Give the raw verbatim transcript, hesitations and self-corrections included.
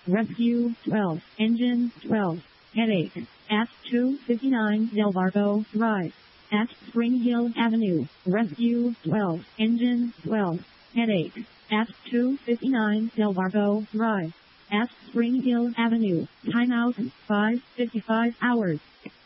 Rescue twelve. Engine twelve. Headache. At two fifty-nine Delvargo Drive. At Spring Hill Avenue. Rescue twelve. Engine twelve. Headache. At two fifty-nine Delvargo Drive. At Spring Hill Avenue. Timeout five fifty-five hours.